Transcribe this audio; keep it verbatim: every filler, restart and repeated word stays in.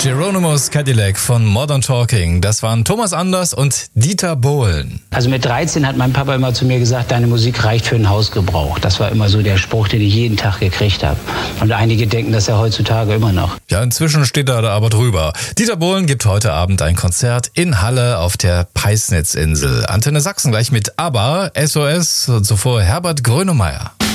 Geronimus Cadillac von Modern Talking. Das waren Thomas Anders und Dieter Bohlen. Also mit dreizehn hat mein Papa immer zu mir gesagt, deine Musik reicht für den Hausgebrauch. Das war immer so der Spruch, den ich jeden Tag gekriegt habe. Und einige denken das ja heutzutage immer noch. Ja, inzwischen steht er da aber drüber. Dieter Bohlen gibt heute Abend ein Konzert in Halle auf der Peisnitzinsel. Antenne Sachsen gleich mit ABBA, S O S und zuvor Herbert Grönemeyer.